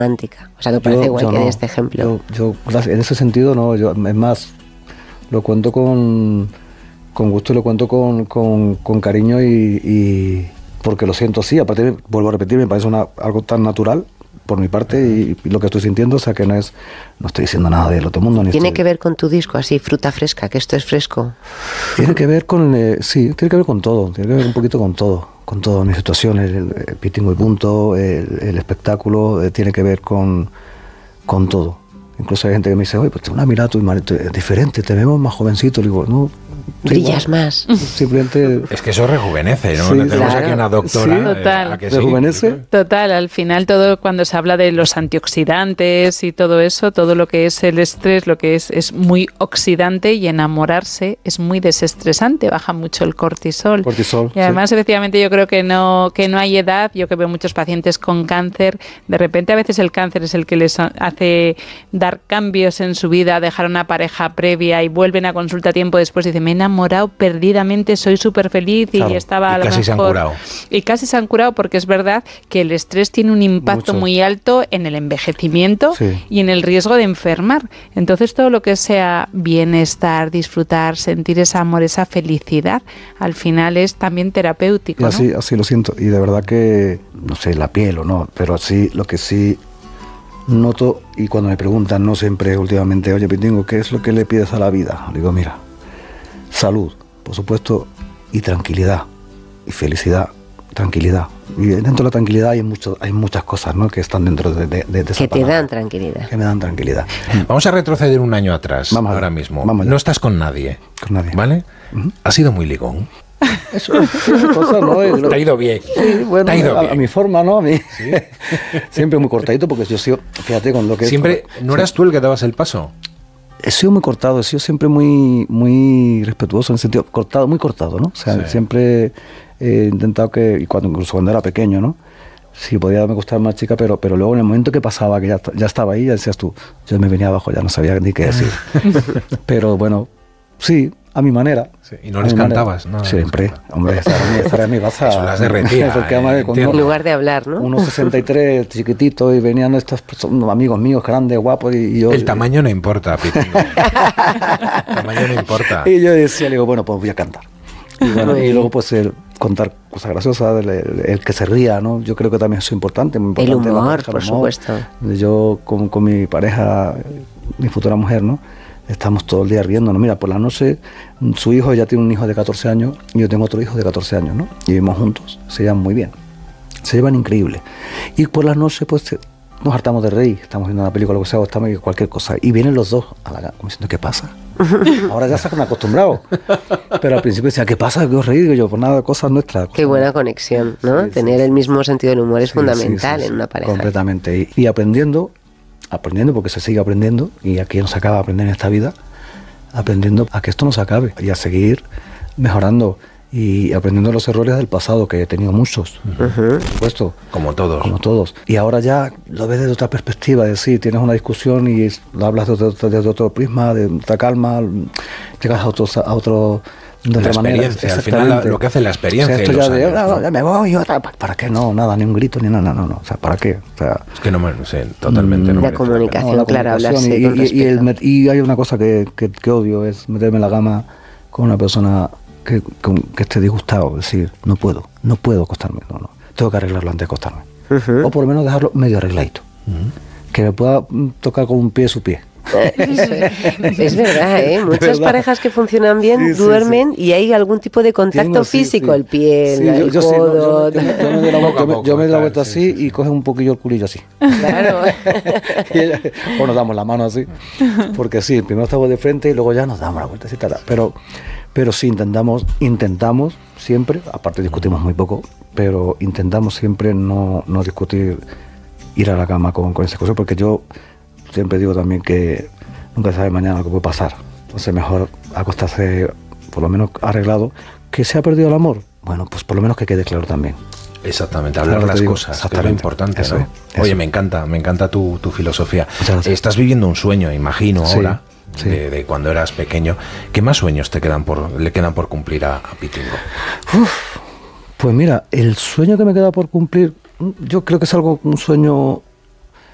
romántica. O sea, me parece igual que en este ejemplo. Yo, en ese sentido, no. Es más, lo cuento con gusto y lo cuento con cariño y porque lo siento así. Aparte, vuelvo a repetir, me parece algo tan natural por mi parte y lo que estoy sintiendo, o sea que no estoy diciendo nada del otro mundo. ¿Tiene que ver con tu disco, así, fruta fresca, que esto es fresco? Tiene que ver con, sí, tiene que ver con todo, tiene que ver un poquito con toda mi situación, el Pitingo y punto, el espectáculo, tiene que ver con todo. Incluso hay gente que me dice, oye, pues una mirada tu diferente, te vemos más jovencito. Le digo, no. Brillas más. Simplemente. Es que eso rejuvenece, ¿no? Sí, tenemos claro. aquí una doctora. Sí, total. ¿Rejuvenece? Total, al final todo cuando se habla de los antioxidantes y todo eso, todo lo que es el estrés, lo que es muy oxidante y enamorarse es muy desestresante, baja mucho el cortisol. Cortisol. Y además, efectivamente, yo creo que no hay edad. Yo que veo muchos pacientes con cáncer, de repente a veces el cáncer es el que les hace dar cambios en su vida, dejar una pareja previa y vuelven a consulta tiempo después y dicen, me he enamorado perdidamente, soy súper feliz y claro, estaba a lo casi mejor... se han curado. Y casi se han curado porque es verdad que el estrés tiene un impacto muy alto en el envejecimiento y en el riesgo de enfermar. Entonces todo lo que sea bienestar, disfrutar, sentir ese amor, esa felicidad, al final es también terapéutico, y así lo siento. Y de verdad que, no sé, la piel o no, pero así lo que sí noto, y cuando me preguntan, no siempre últimamente, oye, Pitingo, ¿qué es lo que le pides a la vida? Le digo, mira, salud, por supuesto, y tranquilidad, y felicidad, tranquilidad. Y dentro de la tranquilidad hay muchas cosas, ¿no?, que están dentro de esa que te palabra, dan tranquilidad. que me dan tranquilidad. Vamos a retroceder un año atrás, Vamos ahora mismo. Vamos no estás con nadie. Con nadie. ¿Vale? ¿Has sido muy ligón? Eso es cosa, ¿no? Te ha ido bien. Sí, bueno, te ha ido bien. A mi forma, ¿no? ¿Sí? Siempre muy cortadito, porque yo sigo, fíjate, con lo que... Siempre, ¿no eras tú el que dabas el paso? He sido muy cortado, he sido siempre muy respetuoso, en el sentido, muy cortado, ¿no? O sea, siempre he intentado incluso cuando era pequeño, ¿no? Sí, podía me gustar más chica, pero luego en el momento que pasaba, que ya estaba ahí, ya decías tú, yo me venía abajo, ya no sabía ni qué decir. Pero bueno, sí, a mi manera. Sí, ¿y no les cantabas? No, siempre, hombre, esa era mi baza. Eso las derretía. En lugar de hablar, ¿no? 1,63, chiquitito, y venían estos amigos míos grandes, guapos, y yo... El tamaño no importa, Pitingo. El tamaño no importa. Y yo decía, le digo, bueno, pues voy a cantar. Y, bueno, y luego pues contar cosas graciosas, el que se ría, ¿no? Yo creo que también es importante. Muy importante el humor, por supuesto. Yo con mi pareja, mi futura mujer, ¿no? Estamos todo el día riéndonos. Mira, por la noche, su hijo ya tiene un hijo de 14 años y yo tengo otro hijo de 14 años, ¿no? Y vivimos juntos, se llevan muy bien. Se llevan increíble. Y por las noches, pues, nos hartamos de reír. Estamos viendo una película, lo que sea, o estamos viendo cualquier cosa. Y vienen los dos como diciendo, ¿qué pasa? Ahora ya se han acostumbrado. Pero al principio decía, ¿qué pasa? ¿Qué os reís? Digo yo, pues nada, cosas nuestras. Qué buena conexión, ¿no? Tener el mismo sentido del humor es fundamental en una pareja. Completamente. Y aprendiendo, porque se sigue aprendiendo, y aquí no se acaba de aprender en esta vida, aprendiendo a que esto no se acabe y a seguir mejorando y aprendiendo los errores del pasado, que he tenido muchos, por supuesto. Como todos. Y ahora ya lo ves desde otra perspectiva, es decir, tienes una discusión y lo hablas desde otro prisma, de otra calma, llegas a otro de la experiencia, al final lo que hace la experiencia. O sea, esto ya me voy, ¿para qué? No, nada, ni un grito, ni nada, no. O sea, ¿para qué? O sea, es que no me sé, totalmente no. La comunicación, claro, hablarse y hay una cosa que odio, es meterme en la cama con una persona que esté disgustado, es decir, no puedo acostarme, no. Tengo que arreglarlo antes de acostarme. O por lo menos dejarlo medio arregladito. Que me pueda tocar con un pie su pie. Es verdad, ¿eh? Muchas parejas que funcionan bien duermen y hay algún tipo de contacto físico, el pie, el codo. Yo me doy la vuelta así y coge un poquillo el culillo así. Claro. O nos damos la mano así. Porque sí, primero estamos de frente y luego ya nos damos la vuelta así. Pero sí, intentamos siempre, aparte discutimos muy poco, pero intentamos siempre no discutir, ir a la cama con esas cosas, porque yo siempre digo también que nunca se sabe mañana lo que puede pasar. Entonces mejor acostarse por lo menos arreglado. ¿Que se ha perdido el amor? Bueno, pues por lo menos que quede claro también. Exactamente, hablar las cosas, que es lo importante, ¿no? Oye, me encanta tu filosofía. Estás viviendo un sueño, imagino, ahora, de cuando eras pequeño. ¿Qué más sueños le quedan por cumplir a Pitingo? Pues mira, el sueño que me queda por cumplir, yo creo que es un sueño